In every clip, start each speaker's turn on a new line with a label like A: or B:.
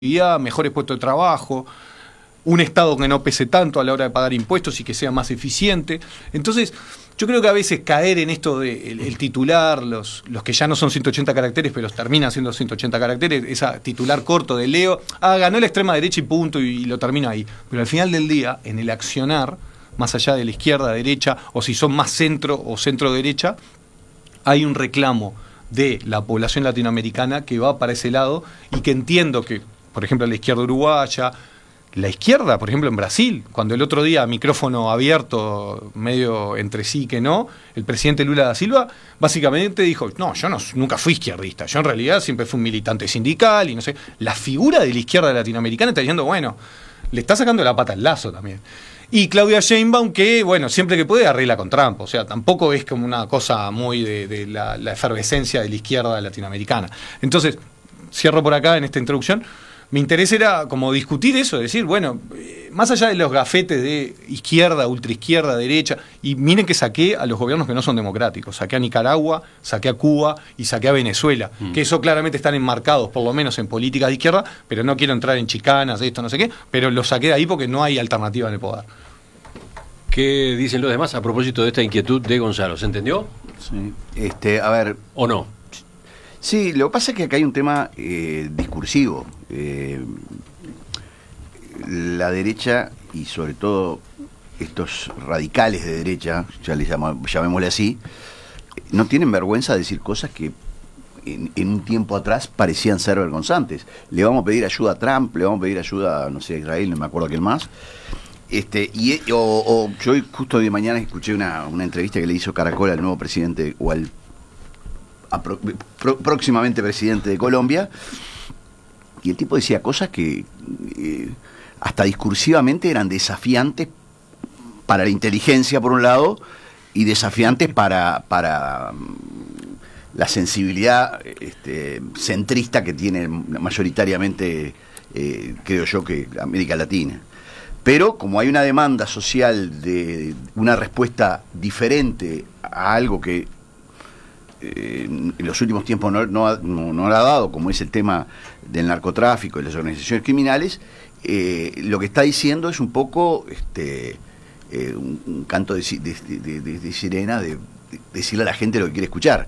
A: mejores puestos de trabajo, un Estado que no pese tanto a la hora de pagar impuestos y que sea más eficiente. Entonces, yo creo que a veces caer en esto de el titular, los que ya no son 180 caracteres, pero terminan siendo 180 caracteres, esa titular corto de Leo, ganó la extrema derecha y punto, y lo termino ahí. Pero al final del día, en el accionar, más allá de la izquierda, derecha, o si son más centro o centro-derecha, hay un reclamo de la población latinoamericana que va para ese lado y que entiendo que, por ejemplo, la izquierda uruguaya, la izquierda, por ejemplo, en Brasil, cuando el otro día, micrófono abierto, medio entre sí que no, el presidente Lula da Silva básicamente dijo, no, yo nunca fui izquierdista, yo en realidad siempre fui un militante sindical y no sé. La figura de la izquierda latinoamericana está diciendo, bueno, le está sacando la pata al lazo también. Y Claudia Sheinbaum, que, bueno, siempre que puede arregla con Trump, o sea, tampoco es como una cosa muy de la efervescencia de la izquierda latinoamericana. Entonces, cierro por acá en esta introducción. Mi interés era como discutir eso, decir, bueno, más allá de los gafetes de izquierda, ultraizquierda, derecha, y miren que saqué a los gobiernos que no son democráticos, saqué a Nicaragua, saqué a Cuba y saqué a Venezuela, que eso claramente están enmarcados, por lo menos en políticas de izquierda, pero no quiero entrar en chicanas, esto, no sé qué, pero los saqué de ahí porque no hay alternativa en el poder.
B: ¿Qué dicen los demás a propósito de esta inquietud de Gonzalo? ¿Se entendió?
C: Sí. A ver...
B: ¿O no?
C: Sí, lo que pasa es que acá hay un tema discursivo. La derecha, y sobre todo estos radicales de derecha, ya les llamémosle así, no tienen vergüenza de decir cosas que en un tiempo atrás parecían ser vergonzantes. Le vamos a pedir ayuda a Trump, le vamos a pedir ayuda, no sé, a Israel, no me acuerdo a quién más. Yo justo de mañana escuché una entrevista que le hizo Caracol al nuevo presidente, o al próximamente presidente de Colombia, y el tipo decía cosas que hasta discursivamente eran desafiantes para la inteligencia por un lado y desafiantes para la sensibilidad centrista que tiene mayoritariamente creo yo que América Latina. Pero como hay una demanda social de una respuesta diferente a algo que en los últimos tiempos no lo ha dado, como es el tema del narcotráfico y las organizaciones criminales, lo que está diciendo es un poco un canto de sirena, de decirle a la gente lo que quiere escuchar.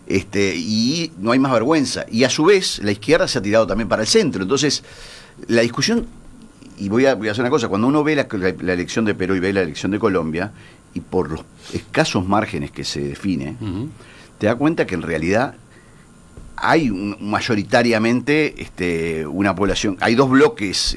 C: Y no hay más vergüenza. Y a su vez, la izquierda se ha tirado también para el centro. Entonces, la discusión, y voy a hacer una cosa, cuando uno ve la elección de Perú y ve la elección de Colombia, y por los escasos márgenes que se define, te das cuenta que en realidad hay mayoritariamente una población, hay dos bloques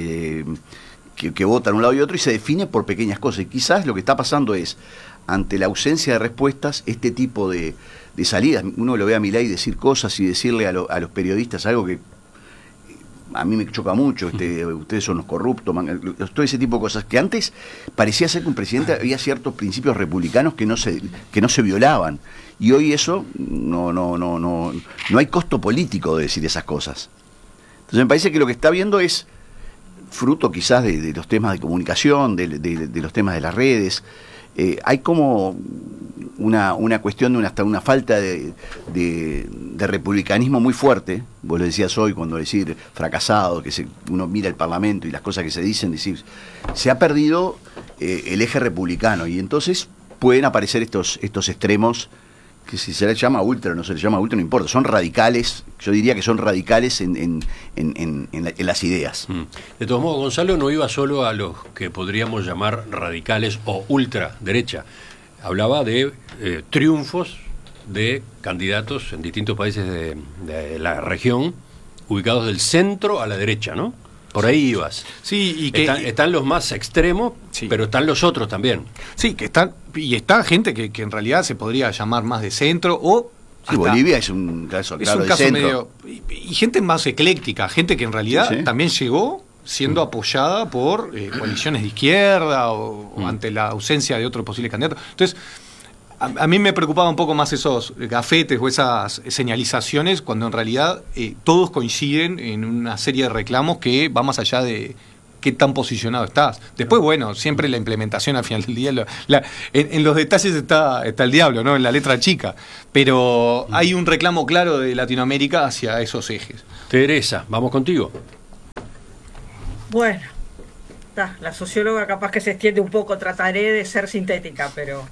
C: que votan un lado y otro y se define por pequeñas cosas. Y quizás lo que está pasando es, ante la ausencia de respuestas, este tipo de salidas. Uno lo ve a Milei decir cosas y decirle a los periodistas algo que a mí me choca mucho, ustedes son los corruptos, todo ese tipo de cosas, que antes parecía ser que un presidente había ciertos principios republicanos que no se violaban, y hoy eso no hay costo político de decir esas cosas. Entonces me parece que lo que está viendo es fruto quizás de los temas de comunicación, de los temas de las redes. Hay como una cuestión de hasta una falta de republicanismo muy fuerte. Vos lo decías hoy cuando decir fracasado, que uno mira el Parlamento y las cosas que se dicen, decir, se ha perdido el eje republicano, y entonces pueden aparecer estos extremos que si se les llama ultra o no se les llama ultra no importa, son radicales. Yo diría que son radicales en las ideas.
B: De todos modos, Gonzalo no iba solo a los que podríamos llamar radicales o ultraderecha. Hablaba de triunfos de candidatos en distintos países de la región, ubicados del centro a la derecha, ¿no? Por ahí ibas.
A: Sí, y que
B: están los más extremos, sí, pero están los otros también.
A: Sí, que están, y está gente que en realidad se podría llamar más de centro, o
C: sí, Bolivia es un caso claro de centro.
A: Medio, y gente más ecléctica, gente que en realidad también llegó siendo apoyada por coaliciones de izquierda o ante la ausencia de otro posible candidato. Entonces, a mí me preocupaba un poco más esos gafetes o esas señalizaciones, cuando en realidad todos coinciden en una serie de reclamos que va más allá de qué tan posicionado estás. Después, bueno, siempre la implementación al final del día, en los detalles está el diablo, ¿no? En la letra chica. Pero hay un reclamo claro de Latinoamérica hacia esos ejes.
B: Teresa, vamos contigo.
D: Bueno, la socióloga capaz que se extiende un poco, trataré de ser sintética, pero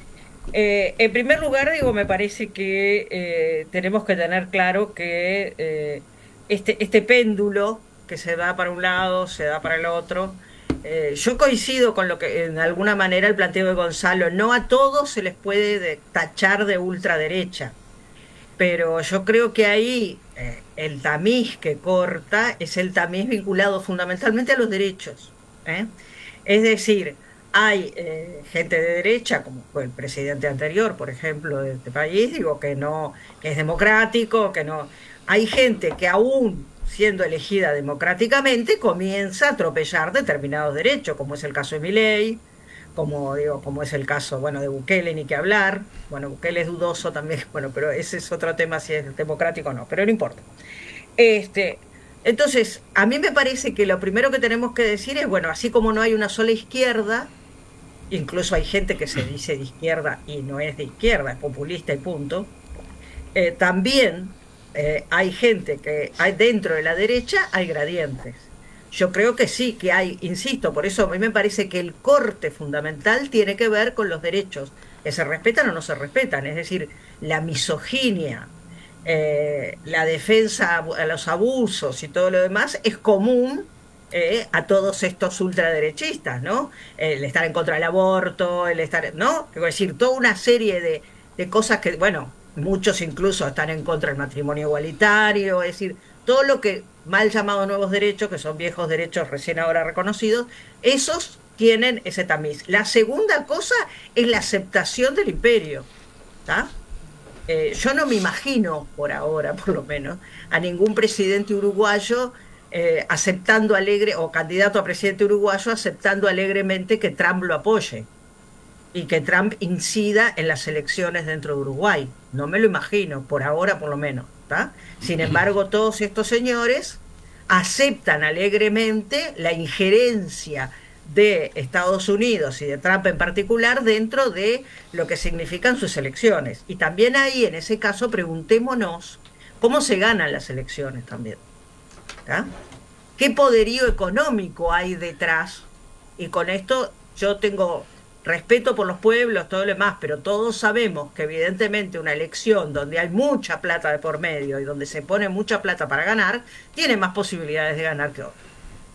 D: en primer lugar, digo, me parece que tenemos que tener claro que este péndulo que se da para un lado, se da para el otro, yo coincido con lo que, en alguna manera, el planteo de Gonzalo. No a todos se les puede tachar de ultraderecha, pero yo creo que ahí el tamiz que corta es el tamiz vinculado fundamentalmente a los derechos, ¿eh? Es decir, hay gente de derecha, como fue el presidente anterior, por ejemplo, de este país, digo, que no, que es democrático, que no. Hay gente que aún siendo elegida democráticamente comienza a atropellar determinados derechos, como es el caso de Milei, como es el caso, bueno, de Bukele, ni que hablar. Bueno, Bukele es dudoso también, bueno, pero ese es otro tema, si es democrático o no, pero no importa. Entonces, a mí me parece que lo primero que tenemos que decir es, bueno, así como no hay una sola izquierda, incluso hay gente que se dice de izquierda y no es de izquierda, es populista y punto, también hay gente que hay dentro de la derecha, hay gradientes. Yo creo que sí, que hay, insisto, por eso a mí me parece que el corte fundamental tiene que ver con los derechos, que se respetan o no se respetan, es decir, la misoginia, la defensa a los abusos y todo lo demás es común a todos estos ultraderechistas, ¿no? El estar en contra del aborto, el estar, ¿no? Es decir, toda una serie de cosas que, bueno, muchos incluso están en contra del matrimonio igualitario, es decir, todo lo que mal llamados nuevos derechos, que son viejos derechos recién ahora reconocidos, esos tienen ese tamiz. La segunda cosa es la aceptación del imperio, ¿está? Yo no me imagino, por ahora por lo menos, a ningún presidente uruguayo aceptando alegre, o candidato a presidente uruguayo aceptando alegremente que Trump lo apoye y que Trump incida en las elecciones dentro de Uruguay. No me lo imagino, por ahora por lo menos, ¿tá? Sin embargo, todos estos señores aceptan alegremente la injerencia de Estados Unidos y de Trump en particular dentro de lo que significan sus elecciones. Y también ahí, en ese caso, preguntémonos cómo se ganan las elecciones también, ¿tá? ¿Qué poderío económico hay detrás? Y con esto yo tengo respeto por los pueblos, todo lo demás, pero todos sabemos que evidentemente una elección donde hay mucha plata de por medio y donde se pone mucha plata para ganar, tiene más posibilidades de ganar que otra.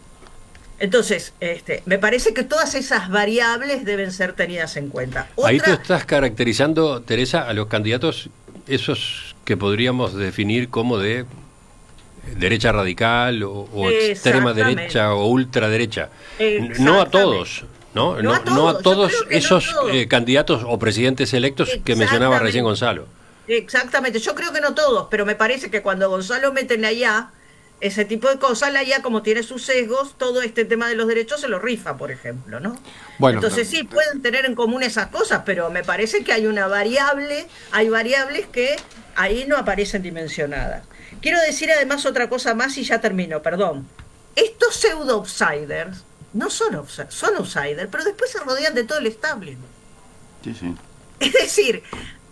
D: Entonces, me parece que todas esas variables deben ser tenidas en cuenta.
B: Ahí tú estás caracterizando, Teresa, a los candidatos, esos que podríamos definir como de derecha radical o extrema derecha o ultraderecha. No a todos. No a todos esos candidatos o presidentes electos que mencionaba recién Gonzalo.
D: Exactamente, yo creo que no todos, pero me parece que cuando Gonzalo mete en la IA ese tipo de cosas, la IA, como tiene sus sesgos, todo este tema de los derechos se lo rifa, por ejemplo, ¿no? Bueno, entonces sí, pueden tener en común esas cosas, pero me parece que hay una variable, hay variables que ahí no aparecen dimensionadas. Quiero decir además otra cosa más y ya termino, perdón. Estos pseudo-outsiders no son outsiders, son outsiders, pero después se rodean de todo el establishment.
C: Sí, sí.
D: Es decir,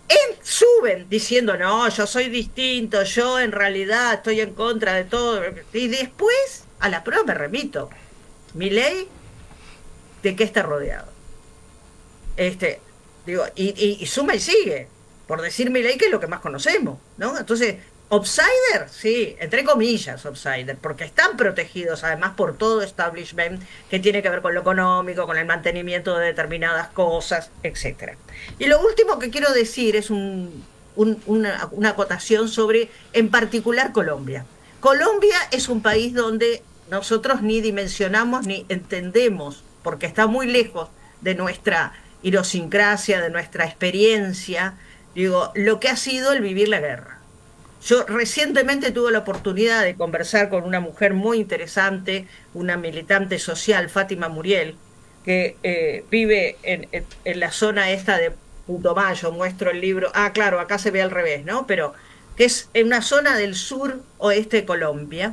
D: suben diciendo, no, yo soy distinto, yo en realidad estoy en contra de todo. Y después, a la prueba me remito. Milei, ¿de qué está rodeado? Y suma y sigue. Por decir Milei, que es lo que más conocemos, ¿no? Entonces, outsider, sí, entre comillas, outsider, porque están protegidos además por todo establishment que tiene que ver con lo económico, con el mantenimiento de determinadas cosas, etcétera. Y lo último que quiero decir es una acotación sobre, en particular, Colombia. Colombia es un país donde nosotros ni dimensionamos ni entendemos, porque está muy lejos de nuestra idiosincrasia, de nuestra experiencia, lo que ha sido el vivir la guerra. Yo recientemente tuve la oportunidad de conversar con una mujer muy interesante, una militante social, Fátima Muriel, que vive en la zona esta de Putumayo. Muestro el libro. Ah, claro, acá se ve al revés, ¿no? Pero que es en una zona del sur oeste de Colombia,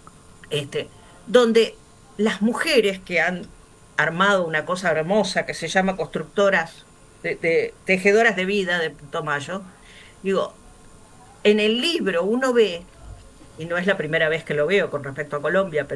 D: donde las mujeres que han armado una cosa hermosa que se llama constructoras, tejedoras de vida de Putumayo, en el libro uno ve, y no es la primera vez que lo veo con respecto a Colombia, pero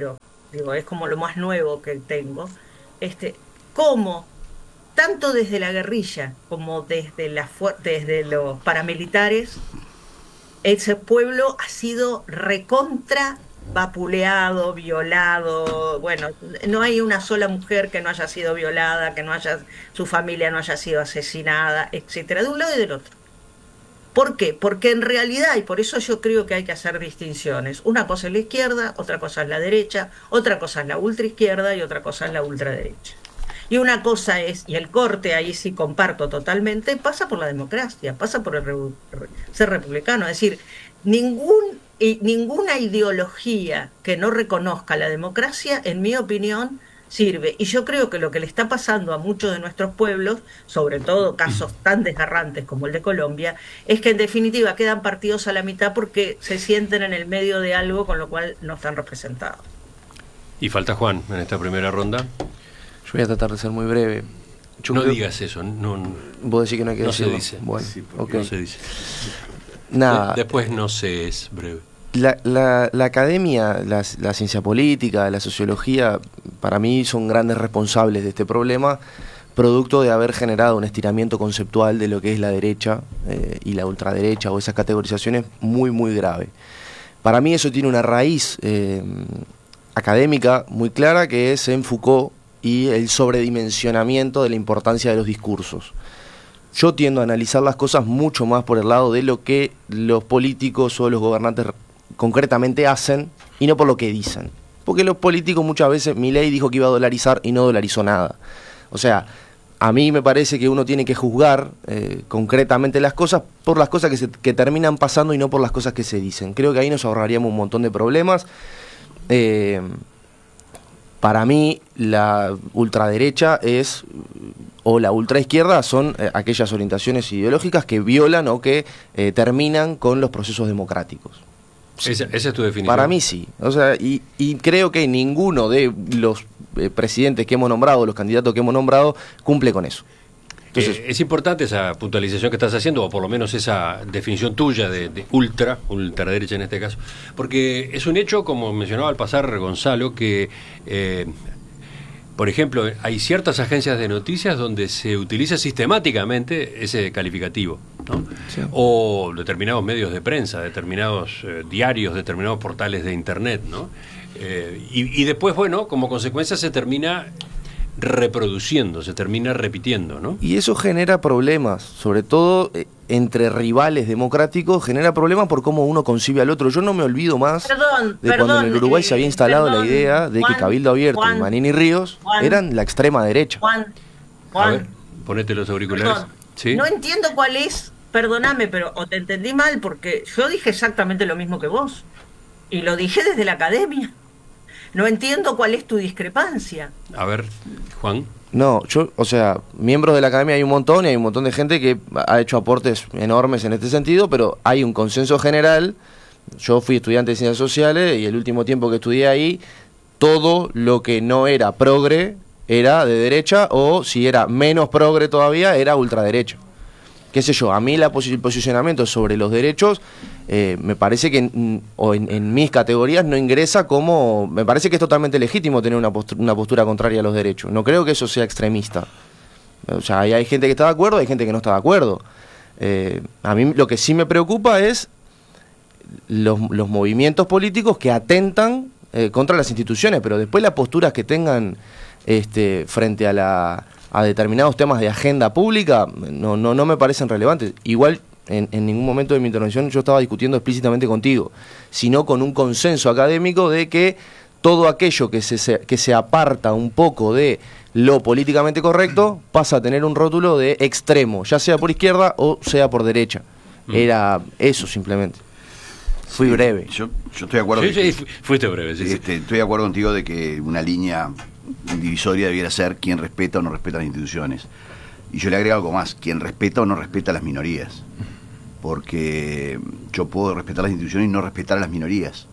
D: digo, es como lo más nuevo que tengo, cómo tanto desde la guerrilla como desde los paramilitares, ese pueblo ha sido recontra vapuleado, violado. Bueno, no hay una sola mujer que no haya sido violada, su familia no haya sido asesinada, etcétera, de un lado y del otro. ¿Por qué? Porque en realidad, y por eso yo creo que hay que hacer distinciones, una cosa es la izquierda, otra cosa es la derecha, otra cosa es la ultraizquierda y otra cosa es la ultraderecha. Y una cosa es, y el corte ahí sí comparto totalmente, pasa por la democracia, pasa por ser republicano. Es decir, ninguna ideología que no reconozca la democracia, en mi opinión, sirve. Y yo creo que lo que le está pasando a muchos de nuestros pueblos, sobre todo casos tan desgarrantes como el de Colombia, es que en definitiva quedan partidos a la mitad porque se sienten en el medio de algo con lo cual no están representados.
B: Y falta Juan en esta primera ronda.
E: Yo voy a tratar de ser muy breve.
B: No digas eso.
E: ¿Vos decís que no hay que decirlo?
B: No se dice.
E: Bueno,
C: sí,
E: okay.
B: No se dice.
E: Nada.
B: Después no se es breve.
E: La academia, la ciencia política, la sociología, para mí son grandes responsables de este problema, producto de haber generado un estiramiento conceptual de lo que es la derecha y la ultraderecha o esas categorizaciones muy, muy grave. Para mí eso tiene una raíz académica muy clara, que es en Foucault y el sobredimensionamiento de la importancia de los discursos. Yo tiendo a analizar las cosas mucho más por el lado de lo que los políticos o los gobernantes concretamente hacen y no por lo que dicen. Porque los políticos muchas veces, Milei dijo que iba a dolarizar y no dolarizó nada. O sea, a mí me parece que uno tiene que juzgar concretamente las cosas por las cosas que terminan pasando y no por las cosas que se dicen. Creo que ahí nos ahorraríamos un montón de problemas. Para mí la ultraderecha o la ultraizquierda son aquellas orientaciones ideológicas que violan o que terminan con los procesos democráticos.
B: Esa es tu definición.
E: Para mí sí. O sea, y creo que ninguno de los presidentes que hemos nombrado, los candidatos que hemos nombrado, cumple con eso. Entonces,
B: es importante esa puntualización que estás haciendo, o por lo menos esa definición tuya de ultraderecha en este caso, porque es un hecho, como mencionaba al pasar Gonzalo, que, por ejemplo, hay ciertas agencias de noticias donde se utiliza sistemáticamente ese calificativo, ¿no? Sí. O determinados medios de prensa, determinados diarios, determinados portales de Internet, ¿no? Y después, bueno, como consecuencia se termina reproduciendo, se termina repitiendo, ¿no? Y
E: eso genera problemas, sobre todo entre rivales democráticos, genera problemas por cómo uno concibe al otro. Yo no me olvido más de cuando en el Uruguay se había instalado la idea de que Cabildo Abierto y Manín y Ríos eran la extrema derecha.
D: Juan,
B: a ver, ponete los auriculares. ¿Sí?
D: No entiendo cuál es, perdóname, pero o te entendí mal, porque yo dije exactamente lo mismo que vos, y lo dije desde la academia. No entiendo cuál es tu discrepancia.
B: A ver, Juan.
E: No, miembros de la academia hay un montón, y hay un montón de gente que ha hecho aportes enormes en este sentido, pero hay un consenso general. Yo fui estudiante de Ciencias Sociales y el último tiempo que estudié ahí, todo lo que no era progre era de derecha, o si era menos progre todavía, era ultraderecha. Qué sé yo, a mí el posicionamiento sobre los derechos me parece que en mis categorías no ingresa como... Me parece que es totalmente legítimo tener una postura contraria a los derechos. No creo que eso sea extremista. O sea, hay gente que está de acuerdo, hay gente que no está de acuerdo. A mí lo que sí me preocupa es los movimientos políticos que atentan contra las instituciones, pero después las posturas que tengan frente a determinados temas de agenda pública no me parecen relevantes. Igual en ningún momento de mi intervención yo estaba discutiendo explícitamente contigo, sino con un consenso académico de que todo aquello que se aparta un poco de lo políticamente correcto pasa a tener un rótulo de extremo, ya sea por izquierda o sea por derecha. Era eso simplemente. Fui breve.
C: Yo estoy de acuerdo.
B: Sí, fuiste breve. Sí.
C: Estoy de acuerdo contigo de que una línea divisoria debiera ser quién respeta o no respeta las instituciones. Y yo le agrego algo más: quién respeta o no respeta a las minorías. Porque yo puedo respetar las instituciones y no respetar a las minorías.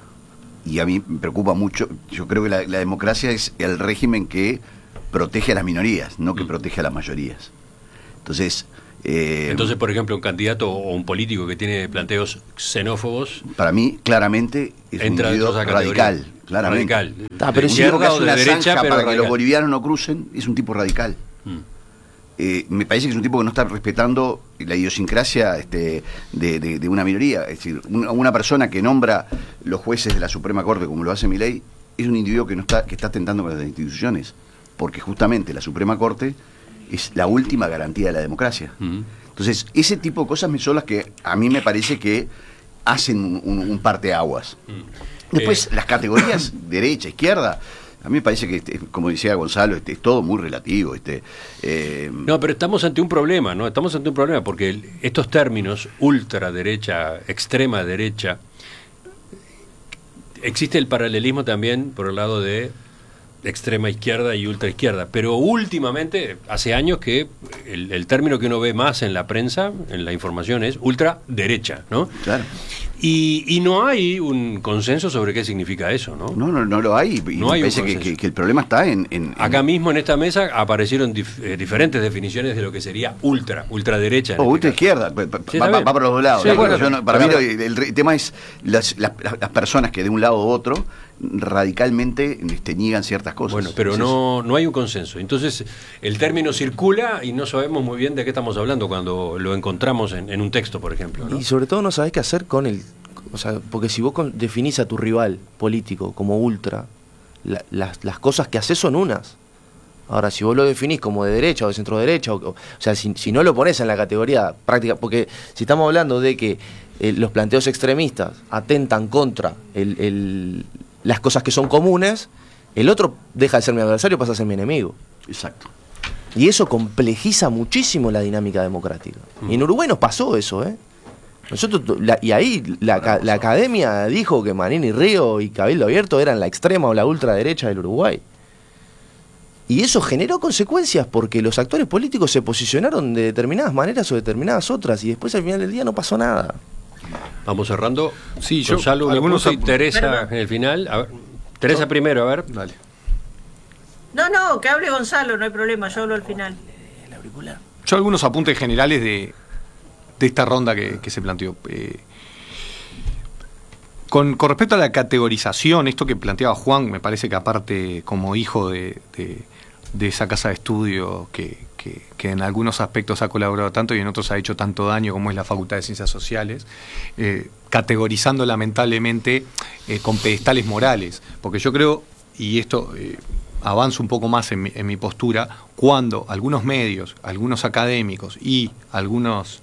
C: Y a mí me preocupa mucho. Yo creo que la democracia es el régimen que protege a las minorías, no que protege a las mayorías. Entonces,
B: Entonces, por ejemplo, un candidato o un político que tiene planteos xenófobos...
C: Para mí, claramente, es un individuo radical. Claramente.
B: Radical.
E: Pero
C: un tipo que hace
B: o de
C: una
B: derecha,
C: zanja
B: pero
C: para que
B: radical.
C: los bolivianos no crucen, es un tipo radical. Me parece que es un tipo que no está respetando la idiosincrasia de una minoría. Es decir, una persona que nombra los jueces de la Suprema Corte, como lo hace Milei, es un individuo que está atentando con las instituciones, porque justamente la Suprema Corte es la última garantía de la democracia. Entonces, ese tipo de cosas son las que a mí me parece que hacen un parteaguas. Después, las categorías derecha, izquierda, a mí me parece que, como decía Gonzalo, es todo muy relativo.
B: No, pero estamos ante un problema, ¿no? Estamos ante un problema porque estos términos, ultraderecha, extrema derecha, existe el paralelismo también por el lado de extrema izquierda y ultra izquierda, pero últimamente, hace años que el término que uno ve más en la prensa, en la información, es ultraderecha, ¿no?
C: Claro.
B: Y no hay un consenso sobre qué significa eso, ¿no?
C: No lo hay. Y
B: No
C: me
B: hay un
C: parece
B: consenso.
C: que el problema está en
B: Acá mismo en esta mesa aparecieron diferentes definiciones de lo que sería ultraderecha.
C: o ultra izquierda,
B: Sí,
C: va por los dos lados.
B: Sí, bueno,
C: Para mí el tema es las personas que de un lado u otro radicalmente niegan ciertas cosas.
B: Bueno, pero no hay un consenso. Entonces, el término circula y no sabemos muy bien de qué estamos hablando cuando lo encontramos en un texto, por ejemplo, ¿no?
E: Y sobre todo no sabés qué hacer con el... O sea, porque si vos definís a tu rival político como ultra, las cosas que haces son unas. Ahora, si vos lo definís como de derecha o de centro derecha, o sea, si no lo pones en la categoría práctica, porque si estamos hablando de que los planteos extremistas atentan contra las cosas que son comunes, el otro deja de ser mi adversario y pasa a ser mi enemigo.
C: Exacto.
E: Y eso complejiza muchísimo la dinámica democrática. Y en Uruguay nos pasó eso, ¿eh? La academia dijo que Manini Río y Cabildo Abierto eran la extrema o la ultraderecha del Uruguay. Y eso generó consecuencias porque los actores políticos se posicionaron de determinadas maneras o determinadas otras y después al final del día no pasó nada.
B: Vamos cerrando.
A: Sí, yo
B: Gonzalo,
A: algunos
B: y Teresa en el final. A ver, Teresa primero, a ver.
A: Dale.
D: No, que hable Gonzalo, no hay problema, yo hablo al final.
A: Yo algunos apuntes generales de esta ronda que se planteó. Con respecto a la categorización, esto que planteaba Juan, me parece que aparte como hijo de esa casa de estudio que en algunos aspectos ha colaborado tanto y en otros ha hecho tanto daño como es la Facultad de Ciencias Sociales, categorizando lamentablemente con pedestales morales, porque yo creo, y esto avanzo un poco más en mi postura, cuando algunos medios, algunos académicos y algunos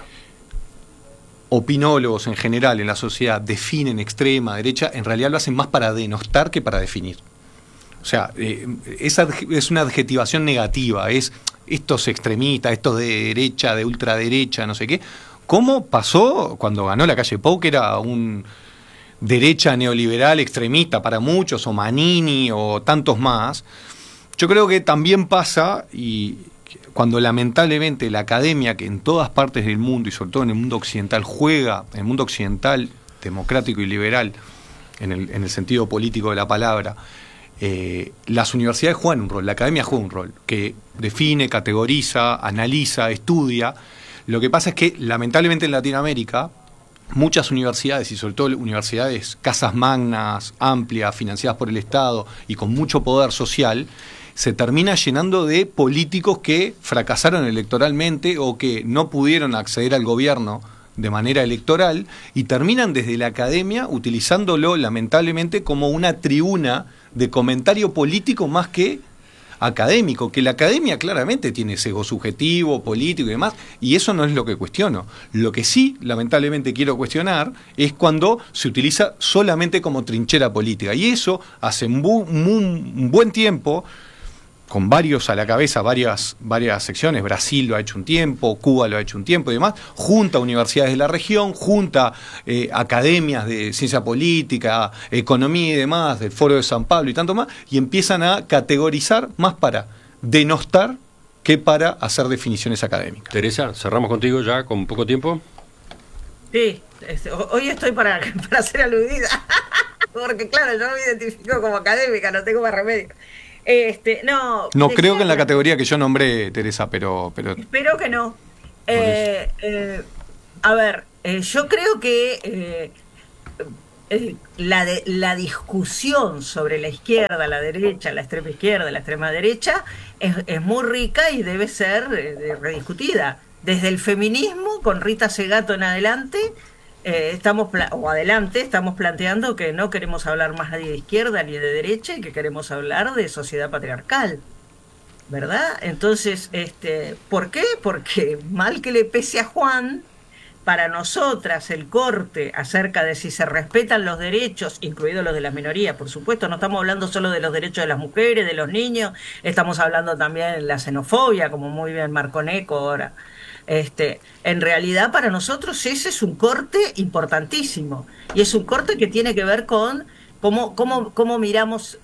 A: opinólogos en general en la sociedad definen extrema derecha, en realidad lo hacen más para denostar que para definir. O sea, es una adjetivación negativa, es estos extremistas, estos de derecha, de ultraderecha, no sé qué. ¿Cómo pasó cuando ganó la calle Pou, que era un derecha neoliberal extremista para muchos, o Manini, o tantos más? Yo creo que también pasa, y cuando lamentablemente la academia, que en todas partes del mundo, y sobre todo en el mundo occidental, juega, en el mundo occidental democrático y liberal, en el sentido político de la palabra, las universidades juegan un rol, la academia juega un rol, que define, categoriza, analiza, estudia. Lo que pasa es que lamentablemente en Latinoamérica muchas universidades, y sobre todo universidades, casas magnas, amplias, financiadas por el Estado y con mucho poder social, se termina llenando de políticos que fracasaron electoralmente o que no pudieron acceder al gobierno de manera electoral y terminan desde la academia utilizándolo lamentablemente como una tribuna de comentario político más que académico, que la academia claramente tiene sesgo subjetivo, político y demás, y eso no es lo que cuestiono. Lo que sí, lamentablemente, quiero cuestionar es cuando se utiliza solamente como trinchera política, y eso hace un buen tiempo, con varios a la cabeza, varias secciones. Brasil lo ha hecho un tiempo, Cuba lo ha hecho un tiempo y demás, junta universidades de la región, junta academias de ciencia política, economía y demás, del Foro de San Pablo y tanto más, y empiezan a categorizar más para denostar que para hacer definiciones académicas.
B: Teresa, cerramos contigo ya con poco tiempo.
D: Sí, hoy estoy para ser aludida, porque claro, yo me identifico como académica, no tengo más remedio.
A: No creo que en la categoría que yo nombré, Teresa, pero
D: espero que no. A ver, yo creo que la discusión sobre la izquierda, la derecha, la extrema izquierda, la extrema derecha es muy rica y debe ser rediscutida. Desde el feminismo, con Rita Segato en adelante, estamos planteando que no queremos hablar más nadie de izquierda ni de derecha y que queremos hablar de sociedad patriarcal, ¿verdad? Entonces, ¿por qué? Porque mal que le pese a Juan, para nosotras el corte acerca de si se respetan los derechos, incluidos los de las minorías, por supuesto, no estamos hablando solo de los derechos de las mujeres, de los niños, estamos hablando también de la xenofobia, como muy bien marcó Neco ahora. En realidad para nosotros ese es un corte importantísimo, y es un corte que tiene que ver con cómo miramos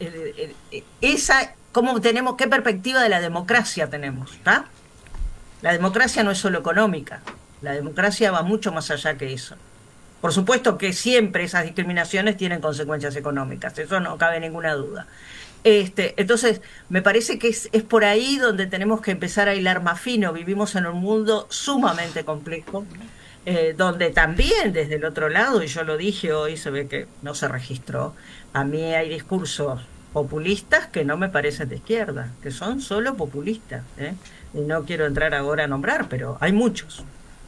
D: qué perspectiva de la democracia tenemos, ¿está? La democracia no es solo económica. La democracia va mucho más allá que eso. Por supuesto que siempre esas discriminaciones tienen consecuencias económicas, eso no cabe ninguna duda. Entonces, me parece que es por ahí donde tenemos que empezar a hilar más fino. Vivimos en un mundo sumamente complejo, donde también desde el otro lado, y yo lo dije hoy, se ve que no se registró, a mí hay discursos populistas que no me parecen de izquierda, que son solo populistas, y no quiero entrar ahora a nombrar, pero hay muchos.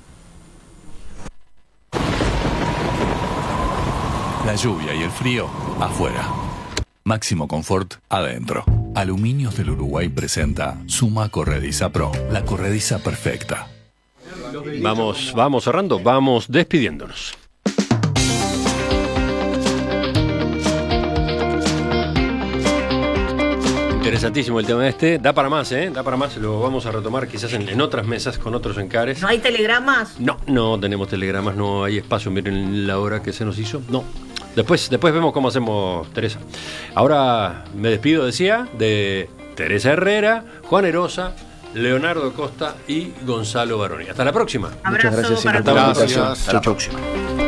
F: La lluvia y el frío afuera. Máximo confort adentro. Aluminios del Uruguay presenta Suma Corrediza Pro, la corrediza perfecta.
B: Vamos cerrando, vamos despidiéndonos. Interesantísimo el tema da para más, da para más, lo vamos a retomar quizás en otras mesas con otros encares.
D: ¿No hay telegramas?
B: No tenemos telegramas, no hay espacio, miren la hora que se nos hizo, no. Después vemos cómo hacemos, Teresa. Ahora me despido, decía, de Teresa Herrera, Juan Erosa, Leonardo Costa y Gonzalo Baroni. Hasta la próxima.
D: Abrazo.
E: Muchas gracias.
D: Para
A: Gracias.
C: Hasta la próxima.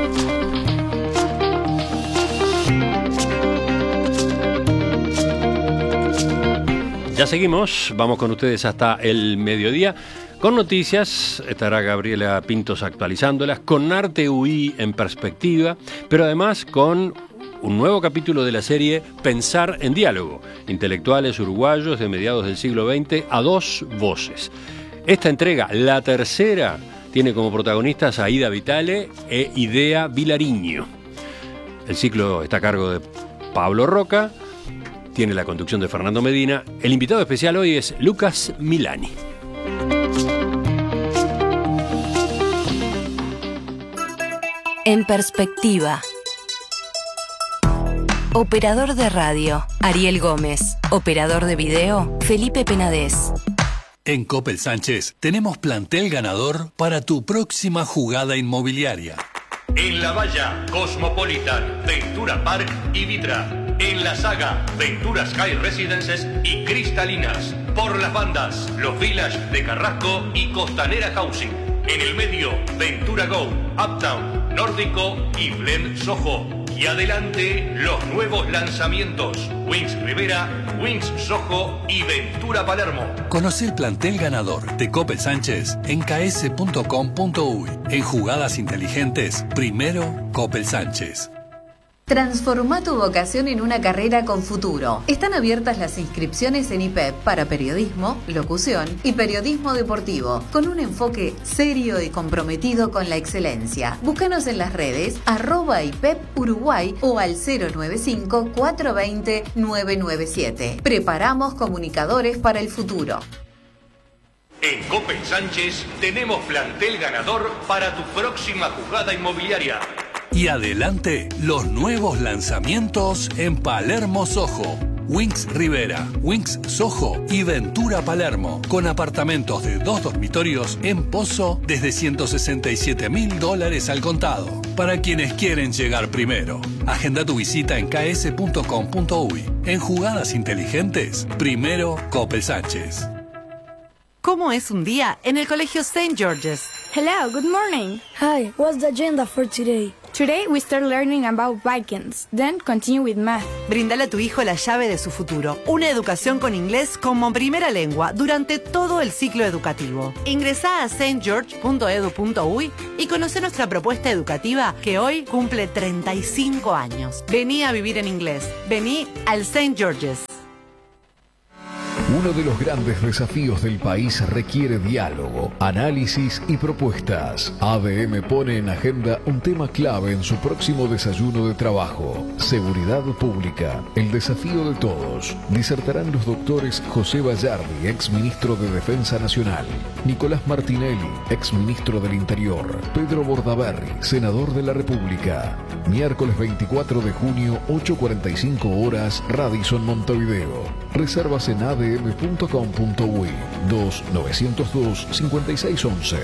B: Ya seguimos, vamos con ustedes hasta el mediodía. Con noticias, estará Gabriela Pintos actualizándolas, con Arte UI en perspectiva, pero además con un nuevo capítulo de la serie Pensar en Diálogo, intelectuales uruguayos de mediados del siglo XX a dos voces. Esta entrega, la tercera, tiene como protagonistas a Ida Vitale e Idea Vilariño. El ciclo está a cargo de Pablo Roca, tiene la conducción de Fernando Medina. El invitado especial hoy es Lucas Milani.
G: En perspectiva. Operador de radio, Ariel Gómez. Operador de video, Felipe Penadez.
F: En Coppel Sánchez tenemos plantel ganador para tu próxima jugada inmobiliaria.
H: En La Valla, Cosmopolitan, Ventura Park y Vitra. En La Saga, Ventura Sky Residences y Cristalinas. Por las bandas, Los Village de Carrasco y Costanera Housing. En el medio, Ventura Go, Uptown, Nórdico y Blend Soho. Y adelante, los nuevos lanzamientos. Wings Rivera, Wings Soho y Ventura Palermo.
F: Conoce el plantel ganador de Coppel Sánchez en ks.com.uy. En jugadas inteligentes, primero Coppel Sánchez.
I: Transforma tu vocación en una carrera con futuro. Están abiertas las inscripciones en IPEP para periodismo, locución y periodismo deportivo, con un enfoque serio y comprometido con la excelencia. Búscanos en las redes @IPEP Uruguay o al 095-420-997. Preparamos comunicadores para el futuro.
H: En Coppel Sánchez tenemos plantel ganador para tu próxima jugada inmobiliaria.
F: Y adelante, los nuevos lanzamientos en Palermo Soho. Wings Rivera, Wings Soho y Ventura Palermo, con apartamentos de 2 dormitorios en Pozo desde $167.000 al contado. Para quienes quieren llegar primero. Agenda tu visita en ks.com.uy. En jugadas inteligentes, primero Coppel Sánchez.
J: ¿Cómo es un día en el Colegio St. George's?
K: Hello, good morning. Hi, what's the agenda for today? Today we start learning about Vikings, then continue with math.
J: Brindale a tu hijo la llave de su futuro. Una educación con inglés como primera lengua durante todo el ciclo educativo. Ingresá a stgeorge.edu.uy y conoce nuestra propuesta educativa que hoy cumple 35 años. Vení a vivir en inglés. Vení al St. George's.
L: Uno de los grandes desafíos del país requiere diálogo, análisis y propuestas. ADM pone en agenda un tema clave en su próximo desayuno de trabajo: seguridad pública, el desafío de todos. Disertarán los doctores José Bayardi, ex ministro de Defensa Nacional; Nicolás Martinelli, ex ministro del Interior; Pedro Bordaberry, senador de la República. Miércoles 24 de junio, 8:45 horas, Radisson, Montevideo. Reservas en adm.com.uy 2-902-5611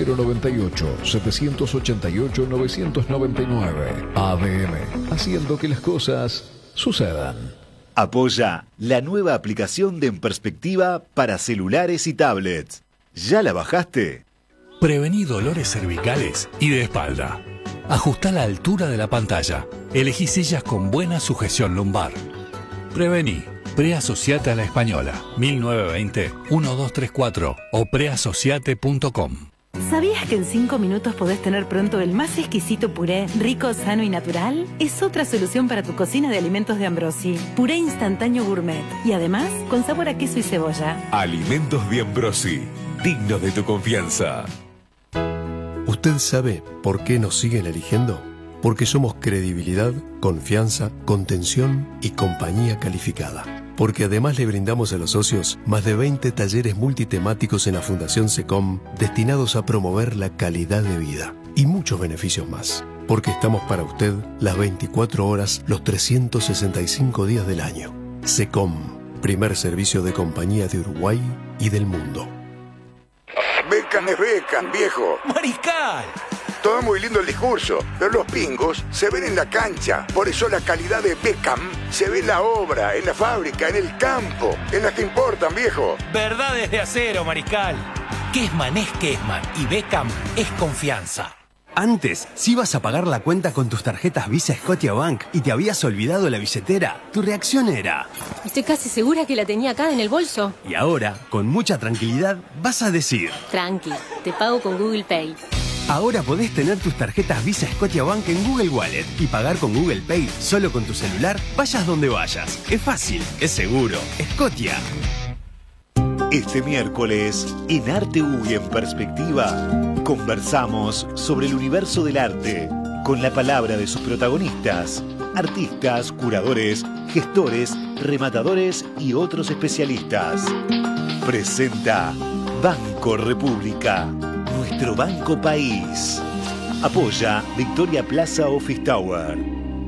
L: 098-788-999. ADM, haciendo que las cosas sucedan.
M: Apoya la nueva aplicación de En Perspectiva para celulares y tablets. ¿Ya la bajaste?
F: Prevení dolores cervicales y de espalda. Ajustá la altura de la pantalla. Elegí sillas con buena sujeción lumbar. Prevení. Preasociate a la Española, 1920-1234 o preasociate.com.
N: ¿Sabías que en 5 minutos podés tener pronto el más exquisito puré, rico, sano y natural? Es otra solución para tu cocina de alimentos de Ambrosi. Puré instantáneo gourmet y además con sabor a queso y cebolla.
O: Alimentos de Ambrosi, dignos de tu confianza.
P: ¿Usted sabe por qué nos siguen eligiendo? Porque somos credibilidad, confianza, contención y compañía calificada. Porque además le brindamos a los socios más de 20 talleres multitemáticos en la Fundación SECOM destinados a promover la calidad de vida y muchos beneficios más. Porque estamos para usted las 24 horas, los 365 días del año. SECOM, primer servicio de compañía de Uruguay y del mundo.
Q: Beckham es Beckham, viejo.
R: ¡Mariscal!
Q: Todo muy lindo el discurso, pero los pingos se ven en la cancha. Por eso la calidad de Beckham se ve en la obra, en la fábrica, en el campo, en las que importan, viejo.
R: Verdades de acero, Mariscal. Kessman es Kessman y Beckham es confianza.
S: Antes, si ibas a pagar la cuenta con tus tarjetas Visa Scotiabank y te habías olvidado la billetera, tu reacción era:
T: estoy casi segura que la tenía acá en el bolso.
S: Y ahora, con mucha tranquilidad, vas a decir:
T: tranqui, te pago con Google Pay.
S: Ahora podés tener tus tarjetas Visa Scotiabank en Google Wallet y pagar con Google Pay solo con tu celular, vayas donde vayas. Es fácil, es seguro. Scotia.
M: Este miércoles, en Arte y en Perspectiva, conversamos sobre el universo del arte, con la palabra de sus protagonistas, artistas, curadores, gestores, rematadores y otros especialistas. Presenta Banco República, nuestro banco país. Apoya Victoria Plaza Office Tower.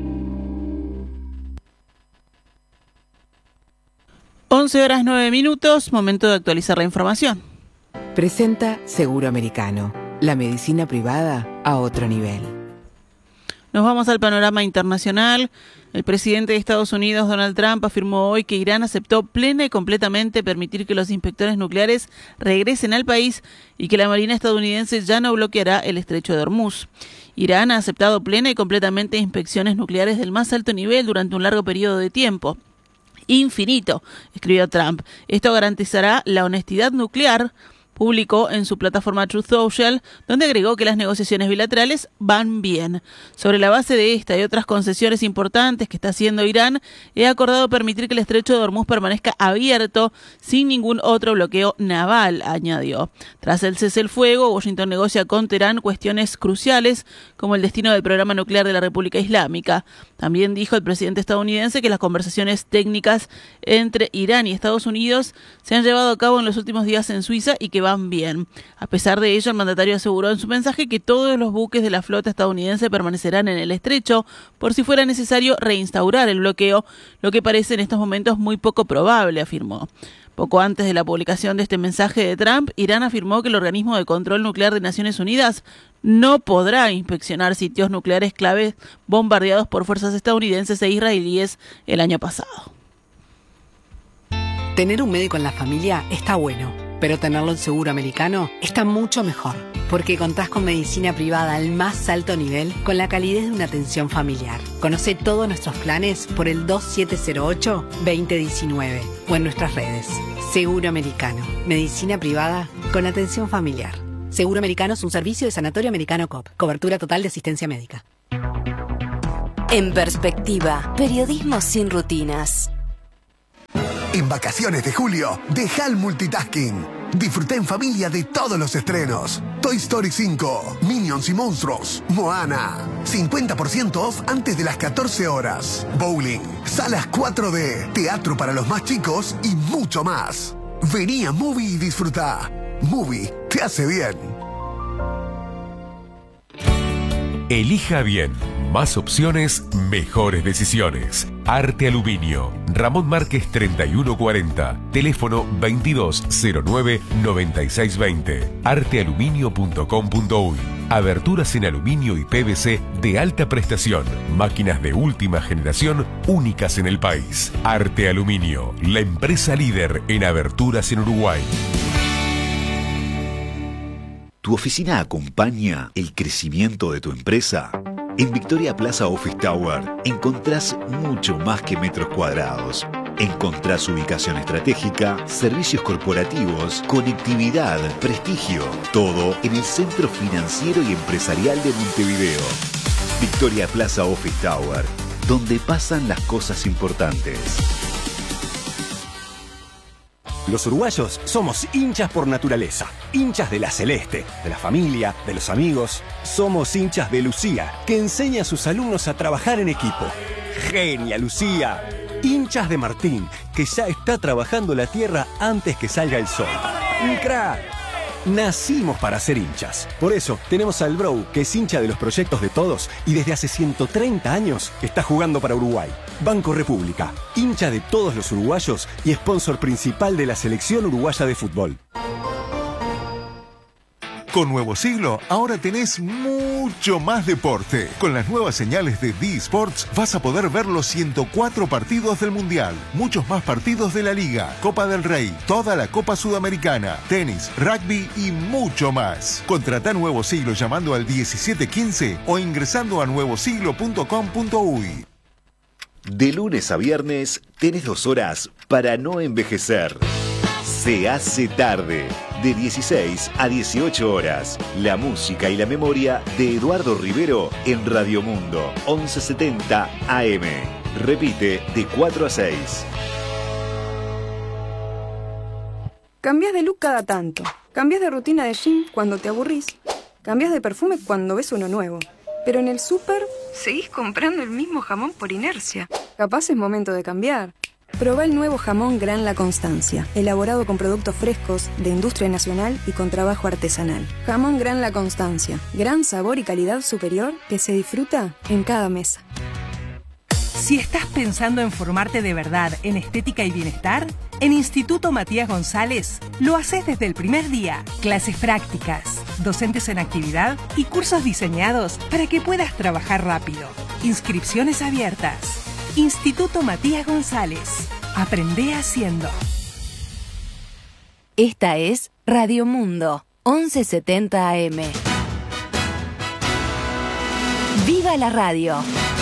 U: 11:09, momento de actualizar la información.
V: Presenta Seguro Americano, la medicina privada a otro nivel.
U: Nos vamos al panorama internacional. El presidente de Estados Unidos, Donald Trump, afirmó hoy que Irán aceptó plena y completamente permitir que los inspectores nucleares regresen al país y que la Marina estadounidense ya no bloqueará el estrecho de Hormuz. Irán ha aceptado plena y completamente inspecciones nucleares del más alto nivel durante un largo periodo de tiempo. Infinito, escribió Trump. Esto garantizará la honestidad nuclear, publicó en su plataforma Truth Social, donde agregó que las negociaciones bilaterales van bien. Sobre la base de esta y otras concesiones importantes que está haciendo Irán, he acordado permitir que el estrecho de Hormuz permanezca abierto sin ningún otro bloqueo naval, añadió. Tras el cese el fuego, Washington negocia con Teherán cuestiones cruciales como el destino del programa nuclear de la República Islámica. También dijo el presidente estadounidense que las conversaciones técnicas entre Irán y Estados Unidos se han llevado a cabo en los últimos días en Suiza y que van bien. A pesar de ello, el mandatario aseguró en su mensaje que todos los buques de la flota estadounidense permanecerán en el estrecho por si fuera necesario reinstaurar el bloqueo, lo que parece en estos momentos muy poco probable, afirmó. Poco antes de la publicación de este mensaje de Trump, Irán afirmó que el organismo de control nuclear de Naciones Unidas no podrá inspeccionar sitios nucleares claves bombardeados por fuerzas estadounidenses e israelíes el año pasado.
W: Tener un médico en la familia está bueno, pero tenerlo en Seguro Americano está mucho mejor.
D: Porque contás con medicina privada al más alto nivel con la calidez de una atención familiar. Conoce todos nuestros planes por el 2708-2019 o en nuestras redes. Seguro Americano. Medicina privada con atención familiar. Seguro Americano es un servicio de Sanatorio Americano COP. Cobertura total de asistencia médica.
G: En Perspectiva, periodismo sin rutinas.
E: En vacaciones de julio, deja el multitasking. Disfruta en familia de todos los estrenos. Toy Story 5, Minions y Monstruos, Moana. 50% off antes de las 14 horas. Bowling, salas 4D, teatro para los más chicos y mucho más. Vení a Movie y disfruta. Movie te hace bien.
O: Elija bien. Más opciones, mejores decisiones. Arte Aluminio. Ramón Márquez 3140. Teléfono 2209-9620. Artealuminio.com.uy. Aberturas en aluminio y PVC de alta prestación. Máquinas de última generación únicas en el país. Arte Aluminio. La empresa líder en aberturas en Uruguay.
M: ¿Tu oficina acompaña el crecimiento de tu empresa? En Victoria Plaza Office Tower encontrás mucho más que metros cuadrados. Encontrás ubicación estratégica, servicios corporativos, conectividad, prestigio. Todo en el centro financiero y empresarial de Montevideo. Victoria Plaza Office Tower, donde pasan las cosas importantes.
S: Los uruguayos somos hinchas por naturaleza, hinchas de la Celeste, de la familia, de los amigos. Somos hinchas de Lucía, que enseña a sus alumnos a trabajar en equipo. ¡Genia, Lucía! Hinchas de Martín, que ya está trabajando la tierra antes que salga el sol. ¡Un crack! Nacimos para ser hinchas. Por eso tenemos al Bro, que es hincha de los proyectos de todos y desde hace 130 años está jugando para Uruguay. Banco República, hincha de todos los uruguayos y sponsor principal de la selección uruguaya de fútbol.
W: Con Nuevo Siglo, ahora tenés mucho más deporte. Con las nuevas señales de D-Sports vas a poder ver los 104 partidos del Mundial, muchos más partidos de la Liga, Copa del Rey, toda la Copa Sudamericana, tenis, rugby y mucho más. Contratá Nuevo Siglo llamando al 1715 o ingresando a nuevosiglo.com.uy.
M: De lunes a viernes tenés 2 horas para no envejecer. Se hace tarde, de 16 a 18 horas. La música y la memoria de Eduardo Rivero en Radio Mundo, 1170 AM. Repite de 4 a 6.
K: Cambias de look cada tanto. Cambias de rutina de gym cuando te aburrís. Cambias de perfume cuando ves uno nuevo. Pero en el súper seguís comprando el mismo jamón por inercia. Capaz es momento de cambiar. Probá el nuevo jamón Gran La Constancia, elaborado con productos frescos, de industria nacional y con trabajo artesanal. Jamón Gran La Constancia, gran sabor y calidad superior que se disfruta en cada mesa.
X: Si estás pensando en formarte de verdad en estética y bienestar, en Instituto Matías González lo haces desde el primer día. Clases prácticas, docentes en actividad y cursos diseñados para que puedas trabajar rápido. Inscripciones abiertas. Instituto Matías González. Aprende haciendo.
G: Esta es Radio Mundo, 1170 AM. ¡Viva la radio!